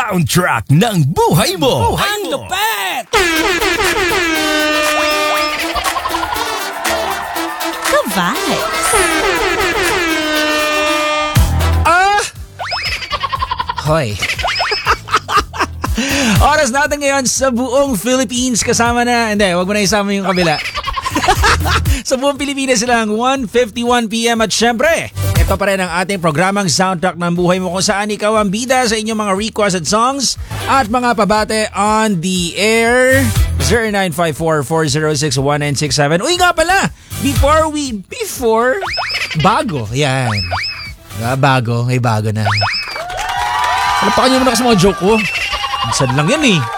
soundtrack ng buhay mo. Ang lupet! Ka-vibes. Hoy. Oras natin ngayon sa buong Philippines kasama na, hindi, wag mo na isama yung kabila. Sa buong Pilipinas lang, 1:51 PM at syempre, ito pa rin ang ating programang Soundtrack ng Buhay Mo kung saan ikaw ang bida sa inyong mga requested songs at mga pabate on the air. 0954-406-1967. Uy nga pala, bago, yan. Bago, may bago na. Salapakan nyo muna kasi mga joke ko. Minsan lang yan eh.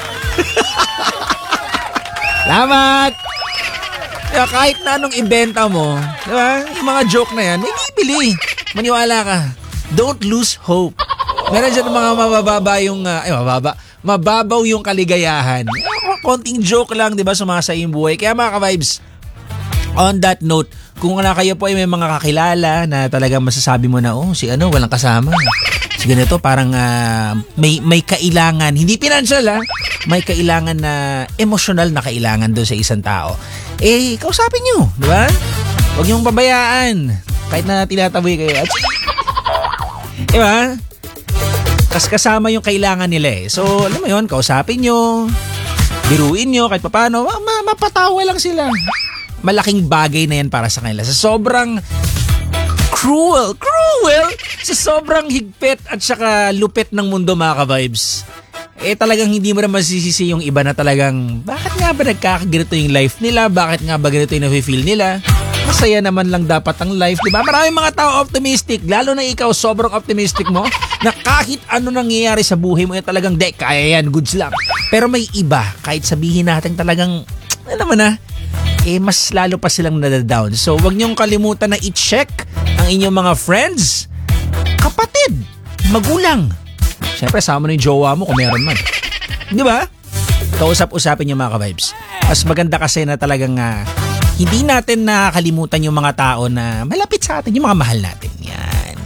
Salamat! Kaya kahit na anong ibenta mo, diba? Yung mga joke na yan, may bibili. Maniwala ka. Don't lose hope. Meron dyan mga mababaw yung kaligayahan. Konting joke lang, diba? Sumasa yung buhay. Kaya mga ka-vibes, on that note, kung na kayo po ay may mga kakilala na talagang masasabi mo na, si walang kasama. Si ganito, parang may kailangan, hindi financial may kailangan na emosyonal na kailangan doon sa isang tao. Kausapin nyo, di ba? Huwag niyong pabayaan. Kahit na tinataboy kayo. Di ba? Kasama yung kailangan nila So, alam mo yun, kausapin nyo, biruin nyo, kahit paano, mapatawa lang sila. Malaking bagay na yan para sa kanila. Sa sobrang cruel, sa sobrang higpit at saka lupit ng mundo mga ka-vibes. Talagang hindi mo na masisisi yung iba na talagang, bakit nga ba nagkakaganito yung life nila? Bakit nga ba ganito yung nafe-feel nila? Masaya naman lang dapat ang life, di ba? Maraming mga tao optimistic, lalo na ikaw sobrang optimistic mo, na kahit ano nangyayari sa buhay mo, talagang kaya yan, goods lang. Pero may iba, kahit sabihin natin talagang, alam mo na, mas lalo pa silang nadadown. So, wag niyong kalimutan na i-check ang inyong mga friends, kapatid, magulang. Siyempre, sama na yung jowa mo kung meron man. Di ba? Kausap-usapin yung mga ka-vibes. Mas maganda kasi na talagang hindi natin nakakalimutan yung mga tao na malapit sa atin, yung mga mahal natin. Yan.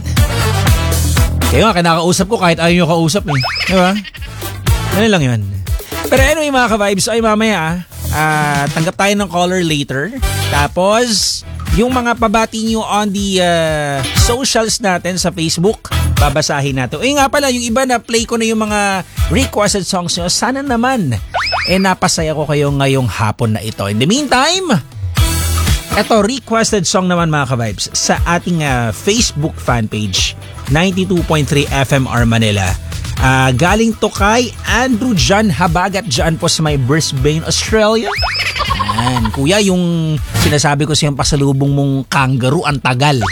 Kaya nga, kinakausap ko kahit ayaw nyo kausap eh. Di ba? Ano lang yun. Pero anyway mga ka-vibes, ay mamaya tanggap tayo ng caller later. Tapos, yung mga pabati nyo on the socials natin sa Facebook, babasahin natin. Nga pala, yung iba na play ko na yung mga requested songs nyo. Sana naman, napasaya ko kayo ngayong hapon na ito. In the meantime, eto, requested song naman mga ka-vibes sa ating Facebook fan page, 92.3 FMR Manila. Galing to kay Andrew John Habagat dyan po sa may Brisbane, Australia. Yan. Kuya, yung sinasabi ko siyang pasalubong mong kangaroo, ang tagal.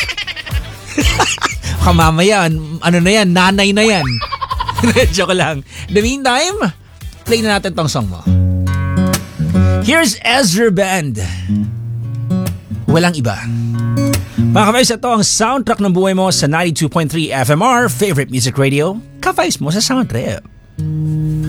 Kamamaya, ano na yan, nanay na yan. Joke lang. In the meantime, play na natin tong song mo. Here's Ezra Band. Walang iba. Mga ka-vibes, ito ang soundtrack ng buhay mo sa 92.3 FMR, favorite music radio. Ka-vibes mo sa sound trip.